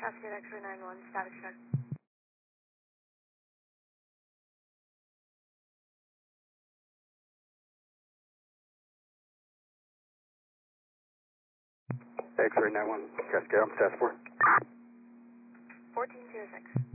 Cascade X-ray 9-1, status check. X-ray 9-1, Cascade, I'm status 4. 1406.